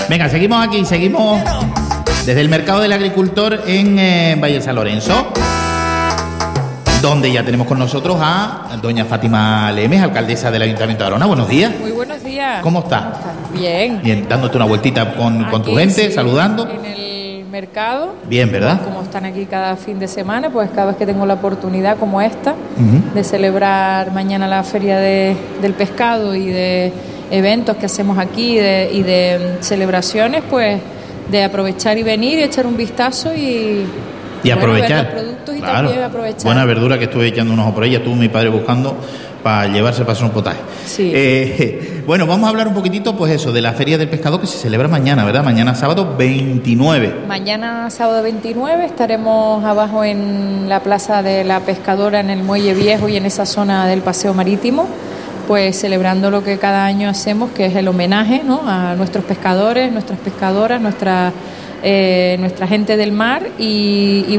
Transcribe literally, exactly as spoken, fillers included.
Venga, seguimos aquí, seguimos desde el Mercado del Agricultor en eh, Valle de San Lorenzo, donde ya tenemos con nosotros a doña Fátima Lemes, alcaldesa del Ayuntamiento de Arona. Buenos días. Muy buenos días. ¿Cómo está? ¿Cómo está? Bien. Bien, dándote una vueltita con, con tu gente, sí, saludando. En el mercado. Bien, ¿verdad? Como están aquí cada fin de semana, pues cada vez que tengo la oportunidad como esta, Uh-huh. de celebrar mañana la Feria de, del Pescado y de eventos que hacemos aquí de, y de celebraciones, pues de aprovechar y venir y echar un vistazo y... Y bueno, aprovechar. ver los productos y Claro. también aprovechar. Buena verdura que estuve echando un ojo por ella, estuvo mi padre buscando para llevarse para hacer un potaje. Sí. Eh, bueno, vamos a hablar un poquitito, pues eso, de la Feria del Pescado que se celebra mañana, ¿verdad? Mañana sábado veintinueve. Mañana sábado veintinueve estaremos abajo en la Plaza de la Pescadora, en el Muelle Viejo y en esa zona del Paseo Marítimo, pues celebrando lo que cada año hacemos, que es el homenaje, ¿no?, a nuestros pescadores, nuestras pescadoras, nuestra, eh, nuestra gente del mar y, y